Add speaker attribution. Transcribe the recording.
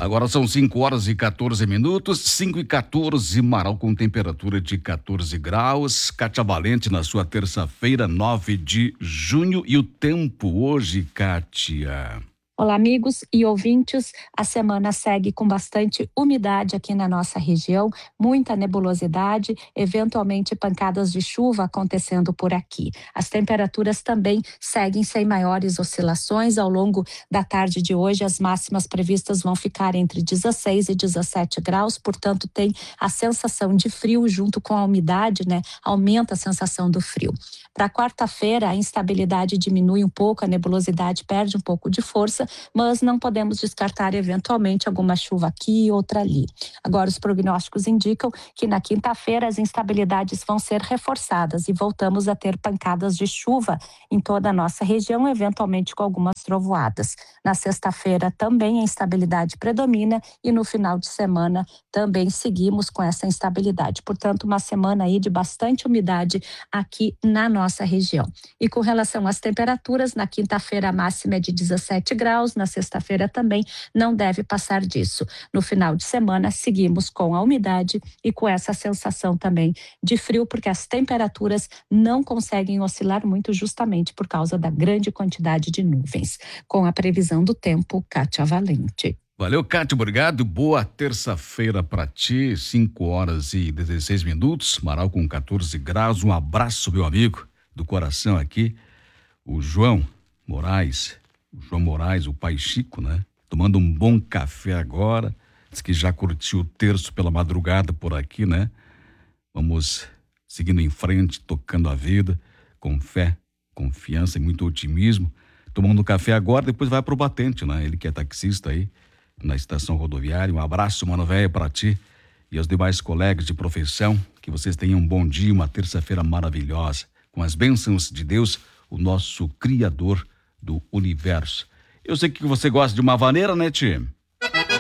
Speaker 1: Agora são 5h14, 5h14, Marau com temperatura de 14 graus. Kátia Valente na sua terça-feira, 9 de junho. E o tempo hoje, Kátia?
Speaker 2: Olá, amigos e ouvintes. A semana segue com bastante umidade aqui na nossa região, muita nebulosidade, eventualmente pancadas de chuva acontecendo por aqui. As temperaturas também seguem sem maiores oscilações. Ao longo da tarde de hoje, as máximas previstas vão ficar entre 16 e 17 graus, portanto, tem a sensação de frio junto com a umidade, né? Aumenta a sensação do frio. Para quarta-feira, a instabilidade diminui um pouco, a nebulosidade perde um pouco de força, mas não podemos descartar eventualmente alguma chuva aqui e outra ali. Agora, os prognósticos indicam que na quinta-feira as instabilidades vão ser reforçadas e voltamos a ter pancadas de chuva em toda a nossa região, eventualmente com algumas trovoadas. Na sexta-feira também a instabilidade predomina e no final de semana também seguimos com essa instabilidade. Portanto, uma semana aí de bastante umidade aqui na nossa região. E com relação às temperaturas, na quinta-feira a máxima é de 17 graus, na sexta-feira também não deve passar disso. No final de semana seguimos com a umidade e com essa sensação também de frio, porque as temperaturas não conseguem oscilar muito justamente por causa da grande quantidade de nuvens. Com a previsão do tempo, Kátia Valente.
Speaker 1: Valeu, Kátia, obrigado. Boa terça-feira para ti, 5h16. Marau com 14 graus. Um abraço, meu amigo, do coração aqui. O João Moraes, o pai Chico, né? Tomando um bom café agora. Diz que já curtiu o terço pela madrugada por aqui, né? Vamos seguindo em frente, tocando a vida, com fé, confiança e muito otimismo. Tomando café agora, depois vai pro batente, né? Ele que é taxista aí, na estação rodoviária. Um abraço, mano velho, para ti e aos demais colegas de profissão. Que vocês tenham um bom dia, uma terça-feira maravilhosa, com as bênçãos de Deus, o nosso Criador do universo. Eu sei que você gosta de uma vaneira, né, Tio?